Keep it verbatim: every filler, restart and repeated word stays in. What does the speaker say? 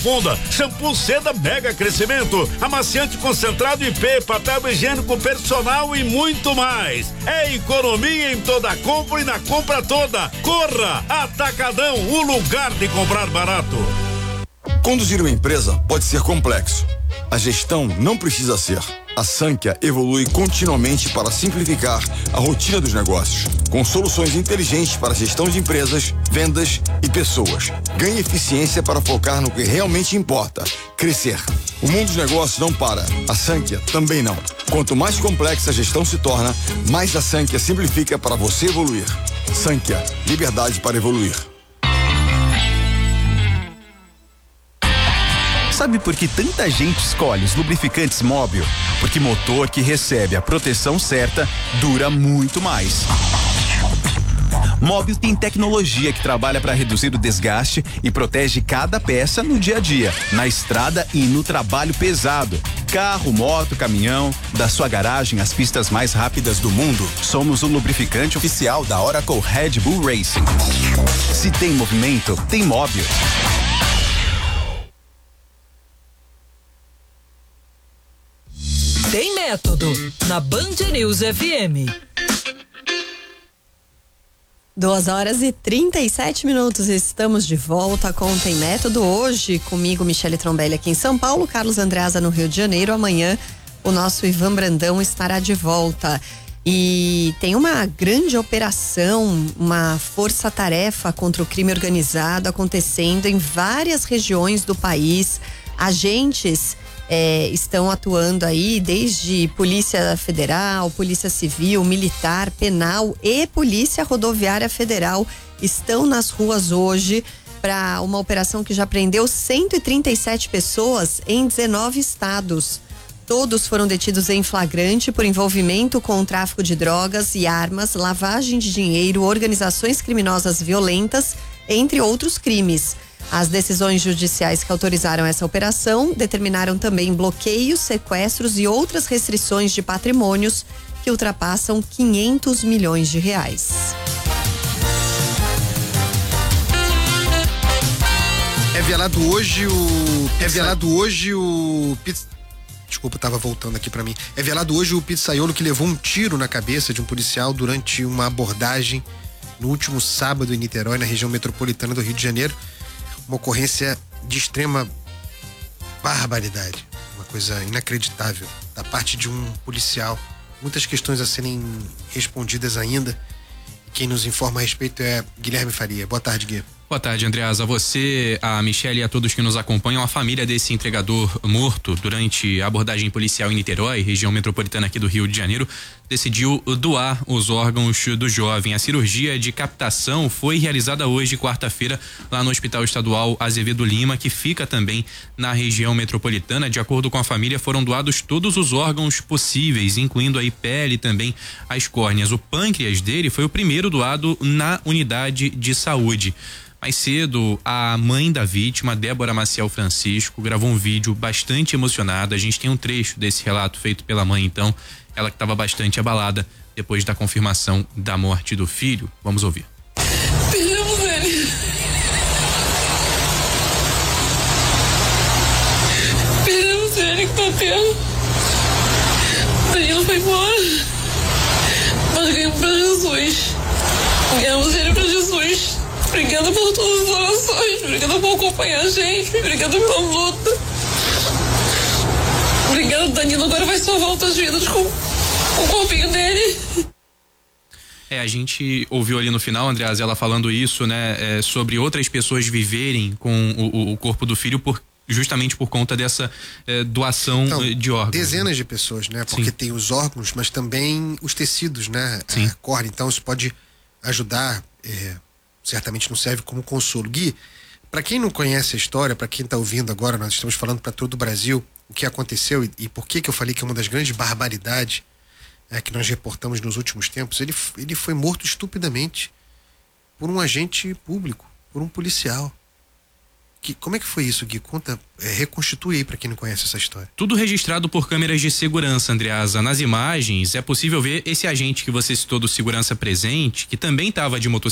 profunda, shampoo seda mega crescimento, amaciante concentrado I P, papel higiênico personal e muito mais. É economia em toda compra e na compra toda. Corra! Atacadão, o lugar de comprar barato. Conduzir uma empresa pode ser complexo. A gestão não precisa ser. A Sankhya evolui continuamente para simplificar a rotina dos negócios, com soluções inteligentes para gestão de empresas, vendas e pessoas. Ganhe eficiência para focar no que realmente importa: crescer. O mundo dos negócios não para. A Sankhya também não. Quanto mais complexa a gestão se torna, mais a Sankhya simplifica para você evoluir. Sankhya, liberdade para evoluir. Sabe por que tanta gente escolhe os lubrificantes Móbil? Porque motor que recebe a proteção certa dura muito mais. Móbil tem tecnologia que trabalha para reduzir o desgaste e protege cada peça no dia a dia, na estrada e no trabalho pesado. Carro, moto, caminhão, da sua garagem às pistas mais rápidas do mundo, somos o lubrificante oficial da Oracle Red Bull Racing. Se tem movimento, tem Móbil. Tem método na Band News F M. Duas horas e trinta e sete minutos. Estamos de volta com Tem Método. Hoje, comigo, Michele Trombelli aqui em São Paulo, Carlos Andreasa no Rio de Janeiro. Amanhã, o nosso Ivan Brandão estará de volta. E tem uma grande operação, uma força-tarefa contra o crime organizado acontecendo em várias regiões do país. Agentes É, estão atuando aí desde Polícia Federal, Polícia Civil, Militar, Penal e Polícia Rodoviária Federal estão nas ruas hoje para uma operação que já prendeu cento e trinta e sete pessoas em dezenove estados. Todos foram detidos em flagrante por envolvimento com o tráfico de drogas e armas, lavagem de dinheiro, organizações criminosas violentas, entre outros crimes. As decisões judiciais que autorizaram essa operação determinaram também bloqueios, sequestros e outras restrições de patrimônios que ultrapassam quinhentos milhões de reais. É velado hoje o... É velado hoje o... Desculpa, tava voltando aqui pra mim. É velado hoje o pizzaiolo que levou um tiro na cabeça de um policial durante uma abordagem no último sábado em Niterói, na região metropolitana do Rio de Janeiro. Uma ocorrência de extrema barbaridade, uma coisa inacreditável da parte de um policial. Muitas questões a serem respondidas ainda. Quem nos informa a respeito é Guilherme Faria. Boa tarde, Gui. Boa tarde, Andreasa. A você, a Michele e a todos que nos acompanham. A família desse entregador morto durante a abordagem policial em Niterói, região metropolitana aqui do Rio de Janeiro, decidiu doar os órgãos do jovem. A cirurgia de captação foi realizada hoje, quarta-feira, lá no Hospital Estadual Azevedo Lima, que fica também na região metropolitana. De acordo com a família, foram doados todos os órgãos possíveis, incluindo aí pele e também as córneas. O pâncreas dele foi o primeiro doado na unidade de saúde. Mais cedo, a mãe da vítima, Débora Maciel Francisco, gravou um vídeo bastante emocionada. A gente tem um trecho desse relato feito pela mãe, então, ela que estava bastante abalada depois da confirmação da morte do filho. Vamos ouvir. Perdemos ele. Perdemos ele que tá tendo. Danilo foi embora. Nós ganhamos pra Jesus. Ganhamos ele pra Jesus. Obrigada por todas as orações, obrigada por acompanhar a gente, obrigada pela luta. Obrigada, Danilo. Agora vai salvar outras vidas com, com o corpinho dele. É, a gente ouviu ali no final, Andreasa, ela falando isso, né, é, sobre outras pessoas viverem com o, o corpo do filho por, justamente por conta dessa é, doação então, de órgãos. Dezenas de pessoas, né? Porque Sim. tem os órgãos, mas também os tecidos, né? Sim. A córnea, então isso pode ajudar. É, certamente não serve como consolo. Gui, para quem não conhece a história, para quem está ouvindo agora, nós estamos falando para todo o Brasil o que aconteceu e, e por que que eu falei que é uma das grandes barbaridades é, que nós reportamos nos últimos tempos. Ele, ele foi morto estupidamente por um agente público, por um policial. Que, como é que foi isso, Gui? Conta, é, reconstitui aí para quem não conhece essa história. Tudo registrado por câmeras de segurança, Andreasa. Nas imagens é possível ver esse agente que você citou do segurança presente, que também estava de motocicleta.